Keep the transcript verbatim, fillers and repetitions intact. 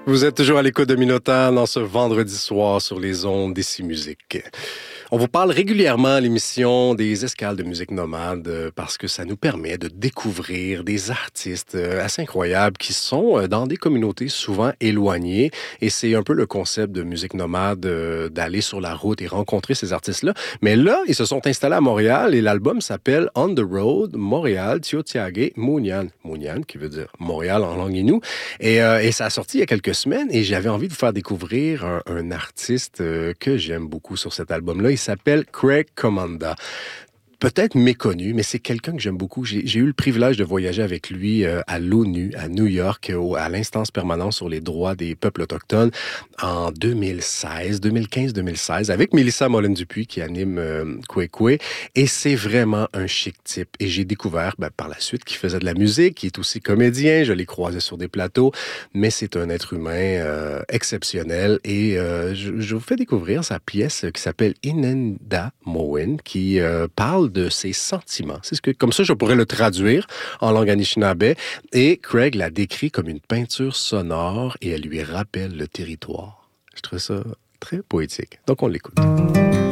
Vous êtes toujours à l'écoute de Minotaur dans ce vendredi soir sur les ondes d'Ici Musique. On vous parle régulièrement à l'émission des escales de musique nomade euh, parce que ça nous permet de découvrir des artistes euh, assez incroyables qui sont euh, dans des communautés souvent éloignées. Et c'est un peu le concept de musique nomade euh, d'aller sur la route et rencontrer ces artistes-là. Mais là, ils se sont installés à Montréal et l'album s'appelle On the Road, Montréal, Tiohtià:ke, Mounian. Mounian, qui veut dire Montréal en langue inou. Et, euh, et ça a sorti il y a quelques semaines et j'avais envie de vous faire découvrir un, un artiste euh, que j'aime beaucoup sur cet album-là. Il s'appelle Craig Komanda. Peut-être méconnu, mais c'est quelqu'un que j'aime beaucoup. J'ai, j'ai eu le privilège de voyager avec lui euh, à l'ONU, à New York, au, à l'instance permanente sur les droits des peuples autochtones en deux mille seize, deux mille quinze, deux mille seize, avec Mélissa Mollin-Dupuis qui anime euh, Kwekwe. Et c'est vraiment un chic type. Et j'ai découvert ben, par la suite qu'il faisait de la musique, qu'il est aussi comédien. Je l'ai croisé sur des plateaux, mais c'est un être humain euh, exceptionnel. Et euh, je, je vous fais découvrir sa pièce qui s'appelle Inenda Mowin, qui euh, parle de ses sentiments. C'est ce que, comme ça, je pourrais le traduire en langue anishinaabe. Et Craig la décrit comme une peinture sonore et elle lui rappelle le territoire. Je trouve ça très poétique. Donc, on l'écoute.